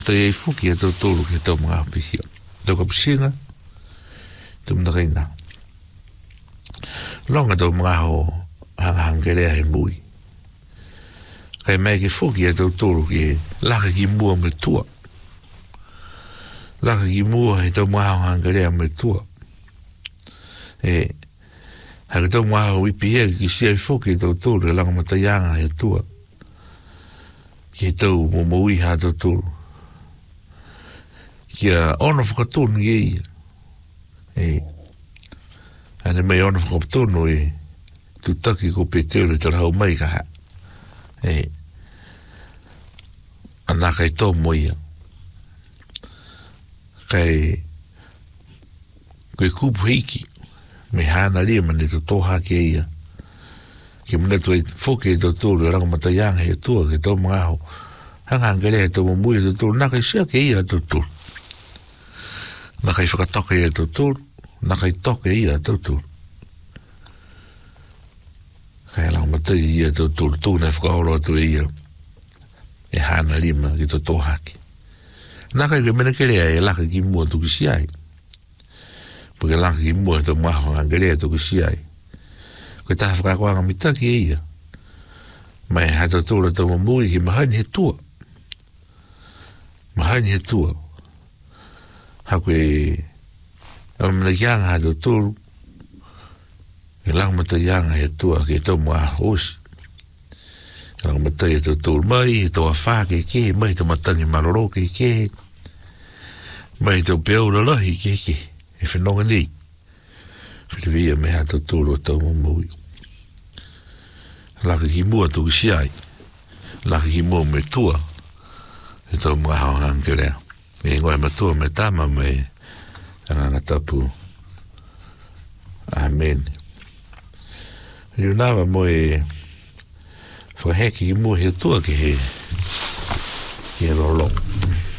Te fuki e tau tolu ke tau mga pihia. Tau ka pisinga, tau mga reina. Longa tau mga ho hangangere he mui. Kai mai ke fuki e tau tolu ke laka ki mua me tua. Laka ki mua he tau mga ho hangangere me tua. Haka tau mga ho ipi ki sia fuki e tau tolu e langa matayanga he tua. Ki tau momoui ha tau tolu. Kia ono whakatonu e ia. Ane mai ono whakatonu e tutaki ko peteo le tarahau mai ka ha. Ana kai tō mo ia. Kai koe kupu heiki me hana lia mane to toha ke ia. Ki mune tu e whoke e tō tōru e rangamatayanga he tua ke tō mga ho. Hangangere he tō mumui e tō tōru. Nā kai sia ke ia tō tōru. Nā kai whakatoke ia tō tōru. Nā kai toke ia tō tōru. Kai rangamatay ia tō tōru. Tōna e whakahoro atu e ia. E hana lima ki tō tōhaki. Nā kai ke mena kerea e laka ki mua tō kisiai. Porque laka ki mua tō maho hangangere tō kisiai. Koe taha whakakoanga mitaki e ia. Mai hata tōra tō mamui ki mahani he tua. Mahani he tua. Hako e amana kianga hata tōru. E langmata ianga he tua ke tō mga hosi. E langmata e tō tōru mai, e tō awha ke ke, mai tō matangi maroro ke ke. Mai tō peaura lahi ke ke. E whenonga nei. Whiriwia me hata tōru tō mamui. Laka ki mua tō kisiai. Laka ki mua me tua. E tō mga hangangere. E ngoe matua me tama me angangatapu. Amen. Riunawa mo e whaheki ki mua he tua ki he rolong.